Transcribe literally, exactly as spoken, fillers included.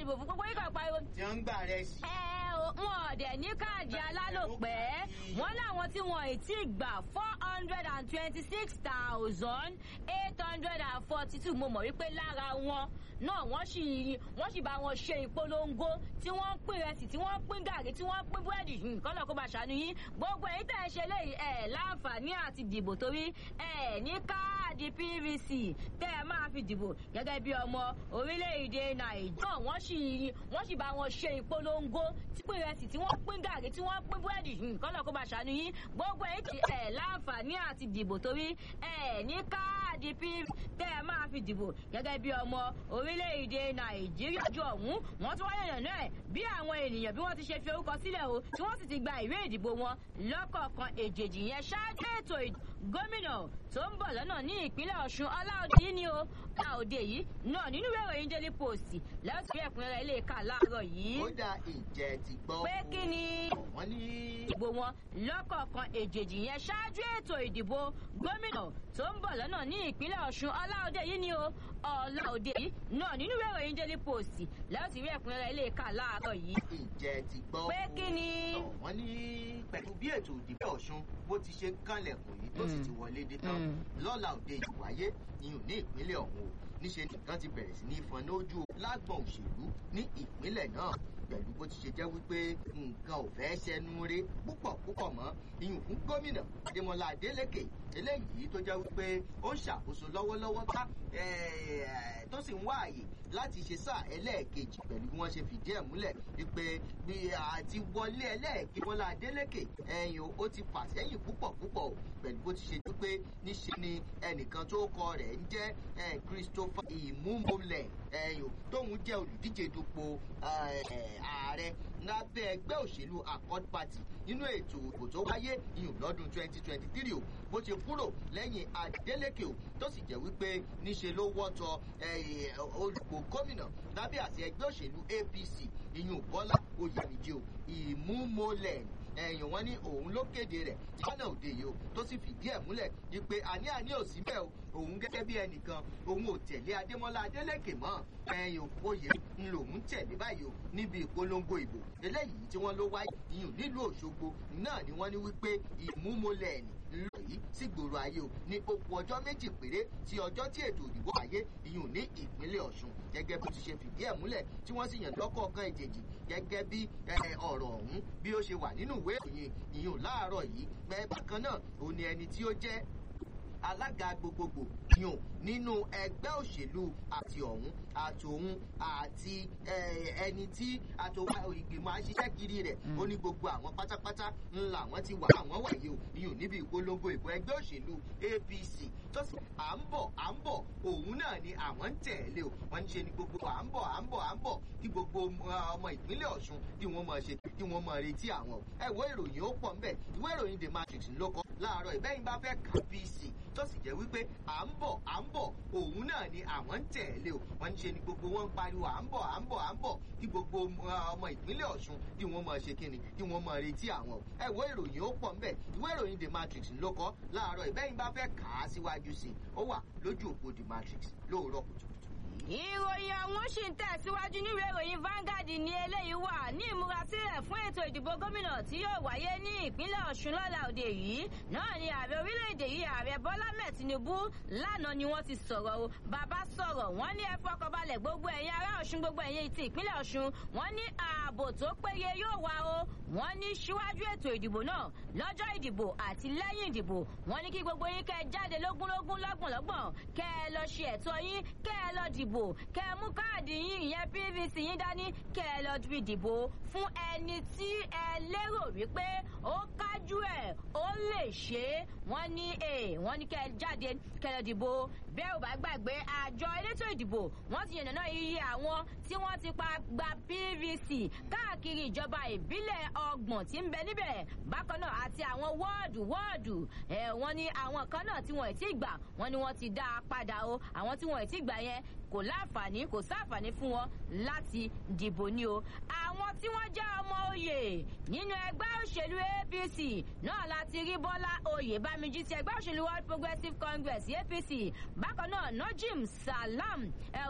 dìbò fún gbogbo yíká pariwo. tí wọ́n ń gbà rẹ̀ sí. ẹ wọn ọ̀dẹ̀ ní káàdì alálòpẹ́ wọ́n láwọn tí wọ́n ì tí gbà four hundred and twenty-six thousand eight hundred and forty-two mo mọ̀ wípé lára wọn náà wọ́n sì wọ́n sì bá wọn ṣe ìpolongo tí wọ́n ń pín rẹsì tí wọ́n ń pín gàrí tí wọ́n ń pín búrẹ́dì nǹkan lọ́kọ́ bá ṣàánú yín gbogbo èyí tẹ̀ ṣe léyìí ẹ̀ láǹfààní àti dìbò torí ẹ̀ ní káàdì P V C tẹ́ ẹ máa fi dìbò gẹ́gẹ́ bí ọmọ orílẹ̀-èdè Nàìjíríà wọ́n sì wọ́n sì bá wọn ṣe ìpolongo tí pín rẹsì tí wọ́n pín gàrí tí wọ́n pín búrẹ́dì nǹkan lọ́kọ́ bá ṣàánú yín gbogbo èyí tẹ̀ ẹ̀ láǹfààní àti dìbò torí ẹ̀ ní káàdì P V C tẹ́ ẹ máa fi dìbò gẹ́gẹ́ bí ọmọ orílẹ̀-èdè Nàìjíríà jọ ọ̀hún wọ́n tún wáyé yàn náà bí àwọn ènìyàn bí wọ́n ti ṣe fi orúkọ sílẹ̀ o tí wọ́n sì ti gba ìwé ìdìbò wọn lọ́kọ̀ọ̀kan èjèèjì yẹn ṣáájú ètò gómìnà tó ń bọ̀ lọ́nà ní ìpínlẹ̀ Ọ̀ṣun Ọláòdé yìí ni o Ọláòdé yìí náà nínú ìwé ìròyìn Daily Post lẹ́yìn tí ẹ̀kúnrẹ́rẹ́ ilé ìka láàárọ̀ yìí. ó dá ìjẹ́ ti gbọ́. pé kí ni wọ́n ní. ìdìbò wọn lọ́kọ̀ọ̀kan èjèèjì yẹn ṣáájú ètò ìdìbò gómìnà tó ń bọ̀ lọ́nà ní ìpínlẹ̀ Ọ̀ṣun Ọláòdé yìí ni o Ọláòdé yìí náà nínú ìwé ìròyìn Daily Post lẹ́yìn tí ẹ̀kúnrẹ́rẹ́ ilé ìka láàárọ̀ yìí. ìjẹ́ ti gbọ́. pé kí ni. wọ́n ní pẹ̀lú bí ètò ìdìbò Ọ̀ṣun bó ti ṣe kánlẹ̀kùn yìí tó sì ti wọlé dé tán lọ́la òde ìwáyé ìyún ní ìpínlẹ̀ ọ̀hún o níṣe nìkan ti bẹ̀rẹ̀ sí ní ìfọ̀nà ojú lágbọ̀n òṣèlú ní ìpínlẹ̀ náà pẹ̀lú bó ti ṣe jẹ́ wípé nǹkan ò fẹ́ ṣẹnu ré púpọ̀ púpọ̀ mọ́ ìyún fún gómìnà Adémọ́lá Adélékè eléyìí tó jẹ́ wípé ó ń ṣàkóso lọ́wọ́lọ́wọ́ ká tó sì ń wá àyè láti ṣe sáà ẹlẹ́ẹ̀kejì pẹ̀lú bí wọ́n ṣe fìdí ẹ̀ múlẹ̀ wípé bí àti wọlé ẹlẹ́ẹ̀kejì Bọ́lá Adélékè ẹ̀yìn ó ti fà sẹ́yìn púpọ̀ púpọ̀ pẹ̀lú bó ti ṣe wípé níṣe ni ẹnìkan tó kọ rẹ̀ ń jẹ́ Christopher Imumole ẹ̀yìn tóun jẹ́ olùdíje dupò ààrẹ lábẹ́ ẹgbẹ́ òṣèlú Accord Party nínú ètò ìbò tó wáyé ìyún lọ́dún twenty twenty-three o bó ṣe kúrò lẹ́yìn Adélékè o tó sì jẹ́ wípé níṣe ló wọ́tọ̀ olùkọ́ gómìnà lábẹ́ àti ẹgbẹ́ òṣèlú A P C ìyún Bọ́lá Oyèbíjí o Imumole ẹ̀yìn wọn ní òun ló kéde rẹ̀ lọ́nà òde yìí o tó sì fìdí ẹ̀ múlẹ̀ wípé àní àní ò sí bẹ́ẹ̀ o òun gẹ́gẹ́ bí ẹnìkan òun ò tẹ̀lé Adémọ́lá Adélékè mọ́ ẹ̀yìn òye ń lòun tẹ̀lé báyìí o níbi ìpolongo ìbò eléyìí tí wọ́n ló wáyé ìyún nílùú Òṣogbo náà ni wọ́n ní wípé Imumole ẹ̀nì lọ yìí sí gbòòrò ayé o ní okùn ọjọ́ méjì péré tí ọjọ́ tí ètò ìdìbò wáyé ìyún ní ìpínlẹ̀ Ọ̀ṣun gẹ́gẹ́ bó ti ṣe fìdí ẹ̀ múlẹ̀ tí wọ́n sì yàn lọ́kọ̀ọ̀kan ìjèjì gẹ́gẹ́ bí ọ̀rọ̀ ọ̀hún bí ó ṣe wà nínú ìwé ìròyìn ìyún láàárọ̀ yìí bẹ́ẹ̀ bákan náà òun ni ẹni tí ó jẹ́ alága gbogbogbò yàn nínú ẹgbẹ́ òṣèlú àti ọ̀hún àtòun àti ẹni tí àtòun ìgbìmọ̀ aṣiṣẹ́ kiri rẹ̀ ó ní gbogbo àwọn pátápátá ńlá àwọn ti wà àwọn wàyí o yàn níbi ìpolongo ìbò ẹgbẹ́ òṣèlú A P C tó sì à ń bọ̀ à ń bọ̀ òun náà ni àwọn ń tẹ̀lé o wọ́n ń ṣe ni gbogbo à ń bọ̀ à ń bọ̀ à ń bọ̀ kí gbogbo ọmọ ìpínlẹ̀ Ọ̀ṣun kí wọ́n máa ṣe kí wọ́n máa retí àwọn ẹ̀wọ́ ìròyìn ó pọ̀ ńbẹ̀ ìwé ìròyìn The Matrix ló kọ láàárọ̀ ìbẹ́yìn bá fẹ́ kà P C tó sì jẹ́ wípé à ń bọ̀ à ń bọ̀ òun náà ni àwọn ń tẹ̀lé o wọ́n ń ṣe ni gbogbo wọn ń pariwo à ń bọ̀ à ń bọ̀ à ń bọ̀ kí gbogbo ọmọ ìpínlẹ̀ Ọ̀ṣun kí wọ́n máa ṣe kíni kí wọ́n máa retí àwọn ẹ̀wọ́ ìròyìn ó pọ̀ ńbẹ̀ ìwé ìròyìn The Matrix ló kọ láàárọ̀ ìbẹ́yìn bá fẹ́ kà á síwájú sí i ó wà lójú òpó The Matrix lóòrọ̀ kùtùkùtù. ìròyìn ọ̀hún ṣì ń tẹ̀síwájú nínú ìròyìn Vanguard ní eléyìí wà ní ìmúrasílẹ̀ fún ètò ìdìbò gómìnà tí yóò wáyé ní ìpínlẹ̀ Ọ̀ṣun lọ́la òde yìí náà ni ààrẹ orílẹ̀-èdè yìí ààrẹ Bọ́lá Ahmed Tinubu lánàá ni wọ́n ti sọ̀rọ̀ o bàbá sọ̀rọ̀ wọ́n ní ẹ fọkànbalẹ̀ gbogbo ẹ̀yin ará Ọ̀ṣun gbogbo ẹ̀yin ti ìpínlẹ̀ Ọ̀ṣun wọ́n ní ààbò tó péye yóò wà o wọ́n ní síwájú ètò ìdìbò náà lọ́jọ́ ìdìbò àti lẹ́yìn ìdìbò wọ́n ní kí gbogbo yín kẹ́ jáde lógúnlógún lọ́gbọ̀nlọ́gbọ̀n kẹ́ ẹ lọ ṣe ẹ̀tọ́ yín kẹ́ ẹ lọ dìbò kẹ́ ẹ mú káàdì yín ìyẹn P V C yín dání kẹ́ ẹ lọ fi dìbò fún ẹni tí ẹ lérò wípé ó kájú ẹ̀ ó lè ṣe é wọ́n ní ẹ wọ́n ní kẹ́ ẹ jáde kẹ́ ẹ lọ dìbò bẹ́ẹ̀ ò bá gbàgbé àjọ elétò ìdìbò wọ́n ti yànnàná iye àwọn tí wọ́n ti pa gba P V C káàkiri ìjọba ìbílẹ̀ ọgbọ̀n tí ń bẹ níbẹ̀ bákan náà àti àwọn wọ́ọ̀dù wọ́ọ̀dù ẹ̀ wọ́n ní àwọn kan náà tí wọ́n ì tí gbà wọ́n ní wọ́n ti dá a padà o àwọn tí wọ́n ì tí gbà yẹn kò láǹfààní kò sáǹfààní fún wọn láti dìbò ní o àwọn tí wọ́n jẹ́ ọmọ oyè nínú ẹgbẹ́ òṣèlú A P C náà láti rí Bọ́lá Oyèbámijí ti ẹgbẹ́ òṣèlú All Progressives Congress A P C bákan náà Najim Salam